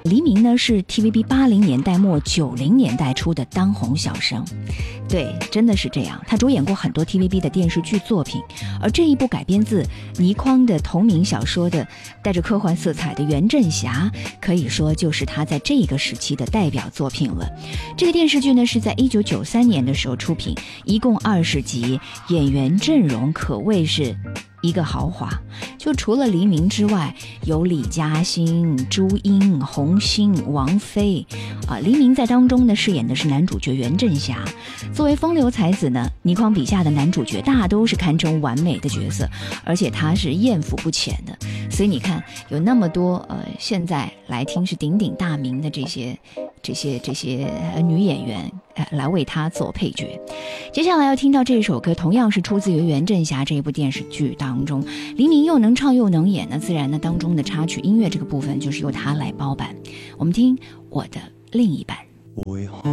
黎明呢是 TVB 80年代末90年代初的当红小生，对，真的是这样。他主演过很多 TVB 的电视剧作品，而这一部改编自倪匡的同名小说的带着科幻色彩的《袁振侠》，可以说就是他在这个时期的代表作品了。这个电视剧呢是在1993年的时候出品，一共20集，演员阵容可谓是一个豪华，就除了黎明之外，有李嘉欣、朱茵、洪星、王菲黎明在当中呢饰演的是男主角袁振侠。作为风流才子呢，倪匡笔下的男主角大都是堪称完美的角色，而且他是艳福不浅的。所以你看，有那么多现在来听是鼎鼎大名的这些女演员来为他做配角。接下来要听到这首歌，同样是出自于《袁振侠》这一部电视剧当中，黎明又能唱又能演，那自然呢当中的插曲音乐这个部分就是由他来包办。我们听《我的另一半》。